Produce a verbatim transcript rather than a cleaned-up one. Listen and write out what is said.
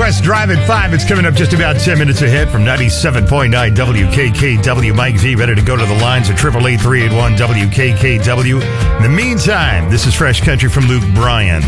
Northwest Drive at five. It's coming up just about ten minutes ahead from ninety-seven point nine W K K W. Mike V ready to go to the lines at triple eight three eight one W K K W. In the meantime, this is Fresh Country from Luke Bryan.